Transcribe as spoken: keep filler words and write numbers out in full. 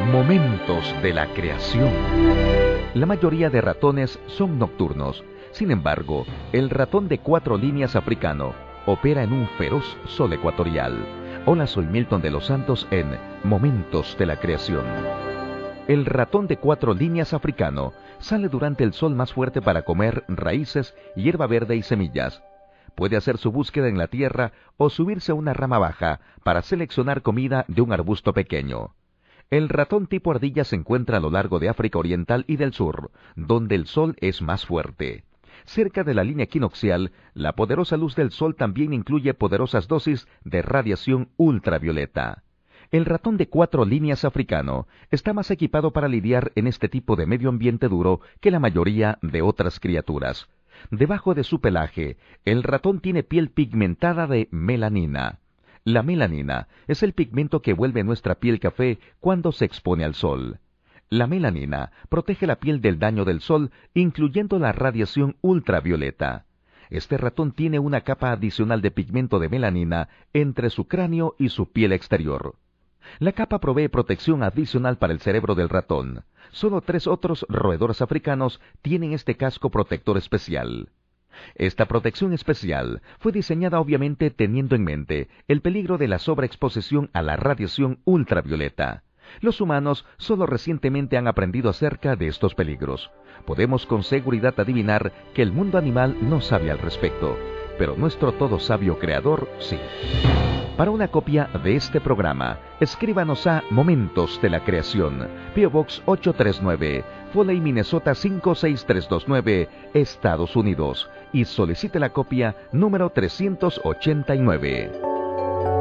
Momentos de la creación. La mayoría de ratones son nocturnos. Sin embargo, el ratón de cuatro líneas africano opera en un feroz sol ecuatorial. Hola, soy Milton de los Santos en Momentos de la Creación. El ratón de cuatro líneas africano sale durante el sol más fuerte para comer raíces, hierba verde y semillas. Puede hacer su búsqueda en la tierra o subirse a una rama baja para seleccionar comida de un arbusto pequeño. El ratón tipo ardilla se encuentra a lo largo de África Oriental y del Sur, donde el sol es más fuerte. Cerca de la línea equinoccial, la poderosa luz del sol también incluye poderosas dosis de radiación ultravioleta. El ratón de cuatro líneas africano está más equipado para lidiar en este tipo de medio ambiente duro que la mayoría de otras criaturas. Debajo de su pelaje, el ratón tiene piel pigmentada de melanina. La melanina es el pigmento que vuelve nuestra piel café cuando se expone al sol. La melanina protege la piel del daño del sol, incluyendo la radiación ultravioleta. Este ratón tiene una capa adicional de pigmento de melanina entre su cráneo y su piel exterior. La capa provee protección adicional para el cerebro del ratón. Solo tres otros roedores africanos tienen este casco protector especial. Esta protección especial fue diseñada obviamente teniendo en mente el peligro de la sobreexposición a la radiación ultravioleta. Los humanos solo recientemente han aprendido acerca de estos peligros. Podemos con seguridad adivinar que el mundo animal no sabe al respecto, pero nuestro todo sabio creador sí. Para una copia de este programa, escríbanos a Momentos de la Creación, P O Box ocho tres nueve, Foley, Minnesota cinco seis tres dos nueve, Estados Unidos, y solicite la copia número trescientos ochenta y nueve.